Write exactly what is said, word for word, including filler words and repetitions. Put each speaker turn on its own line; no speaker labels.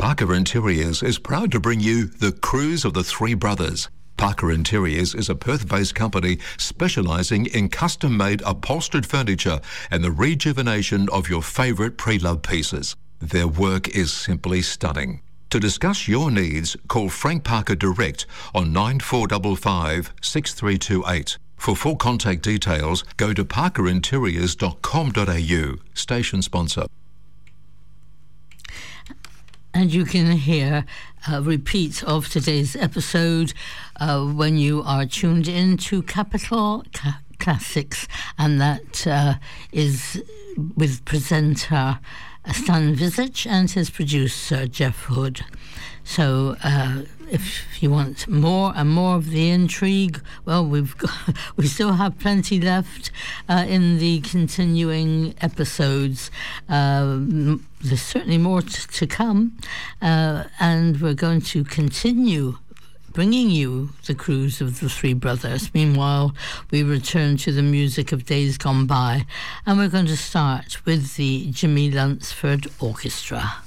Parker Interiors is proud to bring you The Cruise of the Three Brothers. Parker Interiors is a Perth-based company specialising in custom-made upholstered furniture and the rejuvenation of your favourite pre-loved pieces. Their work is simply stunning. To discuss your needs, call Frank Parker direct on nine four five five, six three two eight. For full contact details, go to parker interiors dot com dot a u. Station sponsor.
And you can hear a repeat of today's episode uh, when you are tuned in to Capital Ca- Classics, and that uh, is with presenter Stan Visage and his producer Jeff Hood. So uh, if you want more and more of the intrigue, well, we've got, we still have plenty left uh, in the continuing episodes. Uh, there's certainly more t- to come, uh, and we're going to continue bringing you The Cruise of the Three Brothers. Meanwhile, we return to the music of days gone by, and we're going to start with the Jimmy Lunsford Orchestra.